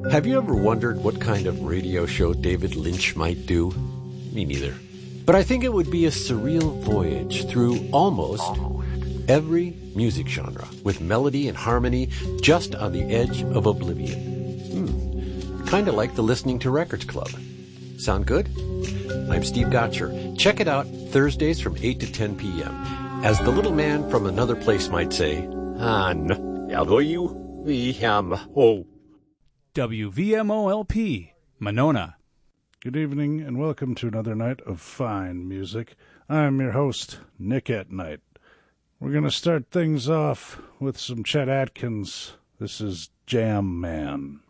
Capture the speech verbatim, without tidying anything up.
Have you ever wondered what kind of radio show David Lynch might do? Me neither. But I think it would be a surreal voyage through almost every music genre, with melody and harmony just on the edge of oblivion. Hmm. Kind of like the Listening to Records Club. Sound good? I'm Steve Gotcher. Check it out Thursdays from eight to ten p.m. As the little man from another place might say, Han, you, we ham, ho. W V M O L P, Monona. Good evening and welcome to another night of fine music. I'm your host, Nick at Night. We're going to start things off with some Chet Atkins. This is Jam Man.